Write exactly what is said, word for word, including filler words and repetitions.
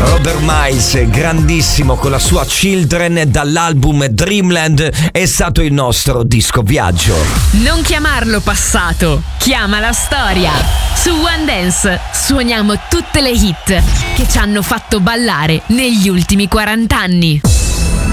Robert Miles, grandissimo, con la sua Children dall'album Dreamland, è stato il nostro disco viaggio. Non chiamarlo passato, chiama la storia. Su One Dance suoniamo tutte le hit che ci hanno fatto ballare negli ultimi quaranta anni.